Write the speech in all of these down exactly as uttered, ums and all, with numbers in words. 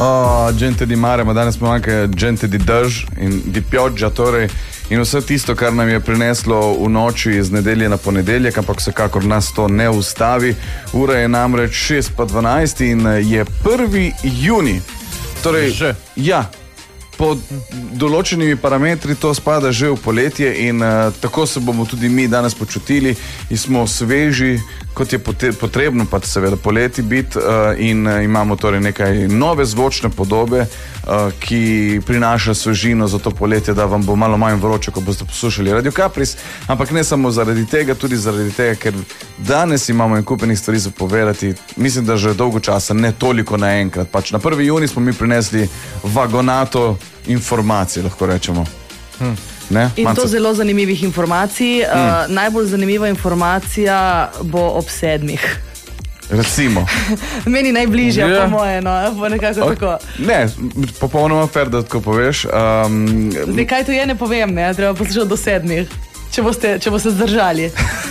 Oh, gente di mare, ma danes smo anche gente di dež in di pioggia, torej in vse tisto, kar nam je prineslo v noči iz nedelje na ponedeljek, ampak vsekakor nas to ne ustavi. Ura je namreč šest pa dvanajst in je prvi junij. Torej, že? Ja, po določenimi parametri to spada že v poletje in uh, tako se bomo tudi mi danes počutili in smo sveži, kot je potrebno pač seveda poleti biti uh, in uh, imamo torej nekaj nove zvočne podobe, uh, ki prinaša svežino za to poletje, da vam bo malo manj vroče, ko boste poslušali Radio Kapris, ampak ne samo zaradi tega, tudi zaradi tega, ker danes imamo en kupenih stvari za povedati, mislim, da že dolgo časa, ne toliko naenkrat. Pač na prvi junij smo mi prinesli vagonato informacije, lahko rečemo. Hm. Ne? In Manca. to zelo zanimivih informacij. Mm. Uh, najbolj zanimiva informacija bo ob sedmih. Recimo. Meni najbližja, Yeah. po moje, no, bo nekako Ok, tako. Ne, popolnoma fair, da tako poveš. Um, Zdaj, kaj to je, ne povem, ne, treba poslušati do sedmih, če boste, če boste zdržali.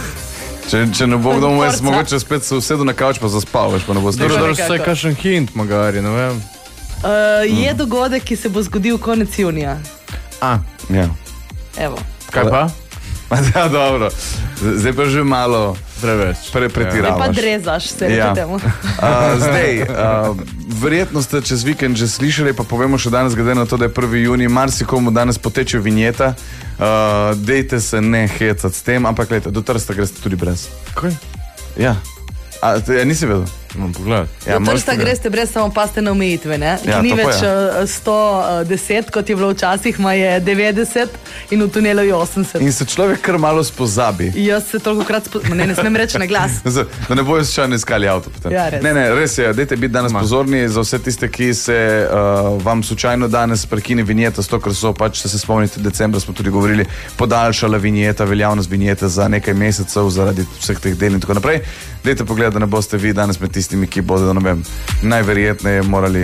če, če ne bo kdo mu jaz Forca. mogoče spet se usedel na kavč pa zaspal, veš, pa ne bo Dobro, zdržal. da nekako. vsaj kakšen hint, magari, ne vem. Uh, je dogodek, ki se bo zgodil konec junija. A, Ja. Evo. kaj pa? Ja, dobro. Zdaj pa že malo Preveč. pre, Zdaj pretiravaš. pa drezaš se, Ja. reče temu. Uh, zdaj, uh, verjetno ste čez vikend že slišali, pa povemo še danes, glede na to, da je prvi junij, marsikomu danes poteče vinjeta. Uh, dejte se ne hecati s tem, ampak gledajte, do Trsta greste tudi brez. Kaj? Ja. A, te, ja, nisi vedel? Imam pogled. Ja, Do moraš Trsta pogledati. greste brez, samo paste na omejitve, ne? Ja, Ki ni to pa več je. uh, sto deset, kot je bilo včasih, ma je devetdeset in v tunelu je osemdeset. In se človek kar malo spozabi. Jaz se toliko krat spo... Ne, ne smem reči na glas. Z- Da ne bojo še iskali avto. potem. Ja, res. ne, ne, res je, dajte biti danes Ma. pozorni za vse tiste, ki se uh, vam slučajno danes prekine vinjeta, sto, ker so pač, če se spomnite, decembra smo tudi govorili, podaljšala vinjeta, veljavnost vinjete za nekaj mesecev zaradi vseh teh del in tako naprej. Dajte pogled, da ne boste vi danes med tistimi, ki bodo, ne vem, najverjetneje morali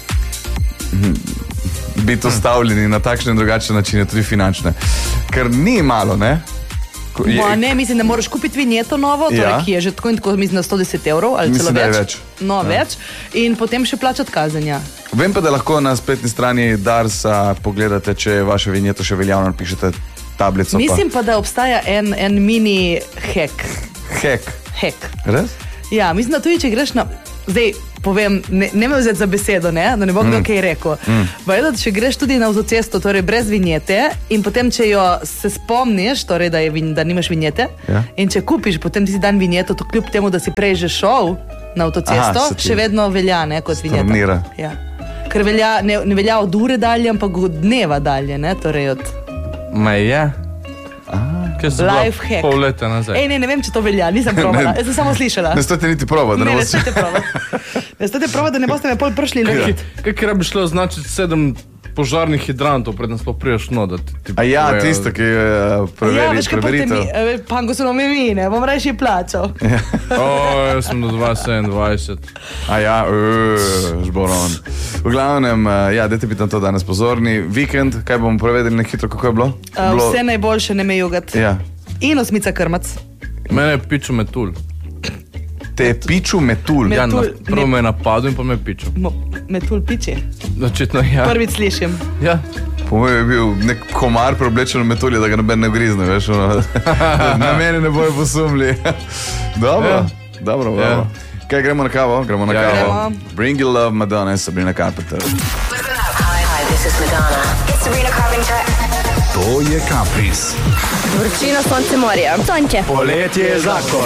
hm, biti ustavljeni na takšne in drugačne načine, tudi finančne. Ker ni malo, ne? Ko- je- Ma, ne, mislim, da moraš kupiti vinjeto novo, torej, Ja. ki je že tako in tako, mislim, na sto deset evrov ali Mislim, celo da je več. več. No, Ja. več. In potem še plačati kazenja. Vem pa, da lahko na spletni strani Darsa pogledate, če je vaša vinjeta še veljavna, napišete tablico. Mislim pa, da obstaja en, en mini hack. pa. Hek. hack. Res? Ja, mislim, da tudi, če greš na... Zdaj, povem, ne, ne me vzeti za besedo, ne? Da ne bo kdo Mm. kaj rekel. Mm. Vedeti, če greš tudi na avtocesto, torej brez vinjete in potem, če jo se spomniš, torej, da, je, vin- da nimaš vinjete, Ja. in če kupiš potem ti dan vinjeto, to kljub temu, da si prej že šel na avtocesto, Aha, se ti še vedno velja, ne, kot vinjeta. stornira. Ja. Ker velja, ne, ne velja od ure dalje, ampak od dneva dalje, ne, torej od... Ma je? Kaj se bila Life hack. pol leta nazaj? Ej, ne, ne vem, če to velja, nisem probala, jaz sem samo slišala. Ne stojite niti proba, da ne, Ne, ne boste. stojite probati. Ne stojite probati, da ne boste me pol prišli loviti. Kaj, kaj bi šlo označiti sedem požarnih hidrantov, predtem sploh priješ no, da ti, ti A ja, povejo- tisto, ki je uh, Ja, preveri, veš, kaj potem mi, preveritev. eh, pango so mi mine, bom reči plačal. O, jaz sem do dvajset sedemindvajset. A ja, uh, žboron. V glavnem, uh, ja, dajte biti na to danes pozorni. Vikend, kaj bomo prevedeli na hitro, kako je bilo? Uh, bilo... vse najboljše, ne me jugat. Ja. In osmica krmac. Mene je pičil metul. Te je piču metul. Me- Ja, na, Metul- prvo ne- me je napadel in pa me je pičil. Mo, metul piči. Začetno ja. Prvič slišim. Ja. Po mojem je bil nek komar preoblečen v metulje, da ga noben ne grizne, veš, ono. Na mene ne bojo posumli. Dobro, Ja. dobro, dobro. Ja. Kaj, gremo na kavo? Gremo na Ja, kavo. gremo. Bring your love, Madonna in Sabrina Carpenter. Hi, hi, this is Madonna. It's Sabrina Carpenter. To je Kapris. Vročina, sonce, morje. Sonče. Poletje je zakon.